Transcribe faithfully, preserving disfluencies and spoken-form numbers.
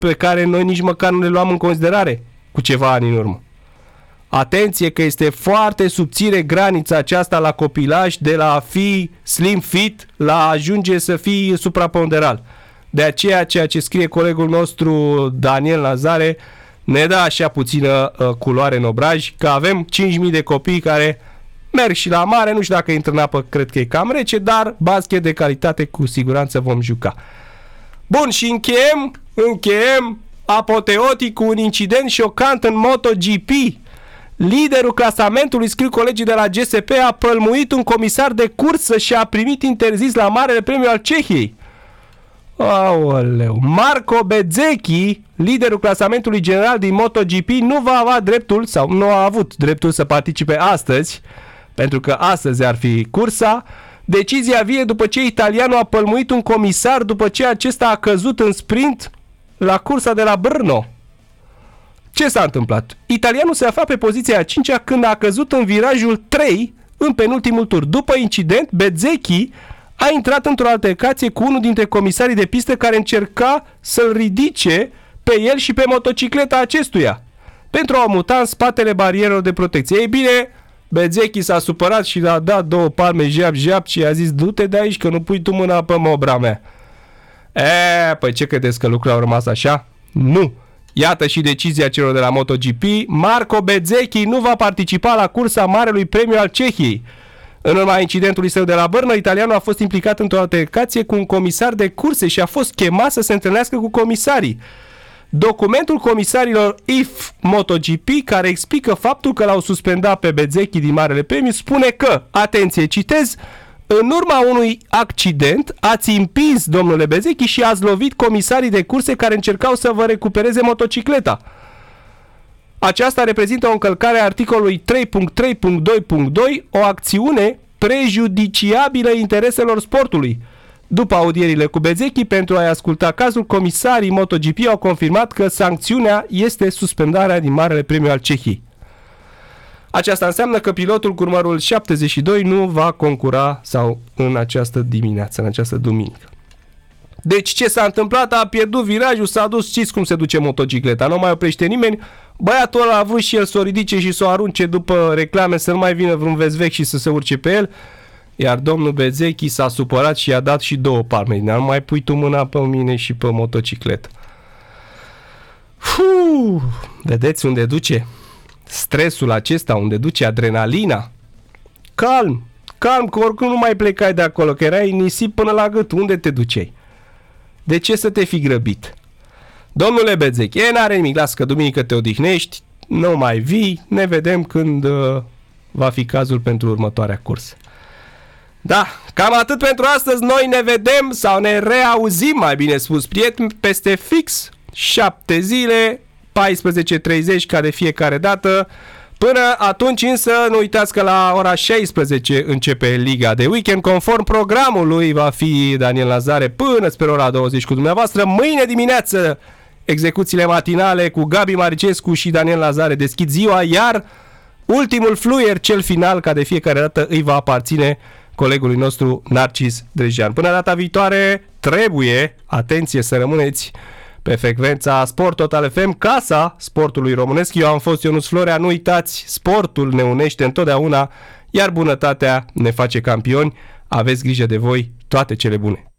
pe care noi nici măcar nu le luam în considerare cu ceva ani în urmă. Atenție că este foarte subțire granița aceasta la copilaj, de la a fi slim fit la a ajunge să fii supraponderal. De aceea ceea ce scrie colegul nostru Daniel Lazare ne dă așa puțină uh, culoare în obraj, că avem cinci mii de copii care merg și la mare, nu știu dacă intră în apă, cred că e cam rece, dar basket de calitate cu siguranță vom juca. Bun, și încheiem, încheiem apoteotic cu un incident șocant în MotoGP. Liderul clasamentului, scriu colegii de la G S P, a pălmuit un comisar de cursă și a primit interzis la Marele Premiu al Cehiei. Aoleu. Marco Bezzecchi, liderul clasamentului general din MotoGP, nu va avea dreptul, sau nu a avut dreptul să participe astăzi, pentru că astăzi ar fi cursa. Decizia vine după ce italianul a pălmuit un comisar după ce acesta a căzut în sprint la cursa de la Brno. Ce s-a întâmplat? Italianul se afla pe poziția a cincea când a căzut în virajul trei în penultimul tur. După incident, Bezzecchi a intrat într-o altercație cu unul dintre comisarii de pistă care încerca să-l ridice pe el și pe motocicleta acestuia pentru a o muta în spatele barierelor de protecție. Ei bine, Bezzecchi s-a supărat și a dat două palme jap-jap și a zis: du-te de aici că nu pui tu mâna pe mobra mea. E, păi ce credeți că lucrurile au rămas așa? Nu! Iată și decizia celor de la MotoGP. Marco Bezzecchi nu va participa la cursa Marelui Premiu al Cehiei. În urma incidentului său de la Brno, italianul a fost implicat într-o altercație cu un comisar de curse și a fost chemat să se întâlnească cu comisarii. Documentul comisarilor I F MotoGP, care explică faptul că l-au suspendat pe Bezzecchi din Marele Premiu, spune că, atenție, citez: în urma unui accident ați împins, domnule Bezzecchi, și ați lovit comisarii de curse care încercau să vă recupereze motocicleta. Aceasta reprezintă o încălcare a articolului trei punct trei punct doi punct doi, o acțiune prejudiciabilă intereselor sportului. După audierile cu Bezzecchi, pentru a-i asculta cazul, comisarii MotoGP au confirmat că sancțiunea este suspendarea din Marele Premiu al Cehiei. Aceasta înseamnă că pilotul cu numărul șaptezeci și doi nu va concura sau în această dimineață, în această duminică. Deci ce s-a întâmplat? A pierdut virajul, s-a dus, știți cum se duce motocicleta, nu mai oprește nimeni. Băiatul ăla a vrut și el să o ridice și să o arunce după reclame, să nu mai vină vreun vezvec și să se urce pe el. Iar domnul Bezzecchi s-a supărat și i-a dat și două palme. Nu mai pui tu mâna pe mine și pe motocicletă. Fuuu, vedeți unde duce stresul acesta, unde duce adrenalina? Calm, calm, că oricum nu mai plecai de acolo, că erai nisip până la gât. Unde te duceai? De ce să te fi grăbit? Domnule Bezzecchi, e, n-are nimic, lasă că duminică te odihnești, nu mai vii, ne vedem când uh, va fi cazul pentru următoarea cursă. Da, cam atât pentru astăzi. Noi ne vedem sau ne reauzim, mai bine spus, prieteni, peste fix șapte zile, paisprezece treizeci ca de fiecare dată. Până atunci însă nu uitați că la ora șaisprezece începe Liga de Weekend. Conform programului va fi Daniel Lazare până spre ora douăzeci cu dumneavoastră. Mâine dimineață execuțiile matinale cu Gabi Maricescu și Daniel Lazare deschid ziua, iar ultimul fluier, cel final, ca de fiecare dată, îi va aparține colegului nostru Narcis Drejean. Până data viitoare trebuie, atenție, să rămâneți pe frecvența Sport Total F M, casa sportului românesc. Eu am fost Ionuț Florea. Nu uitați, sportul ne unește întotdeauna, iar bunătatea ne face campioni. Aveți grijă de voi, toate cele bune!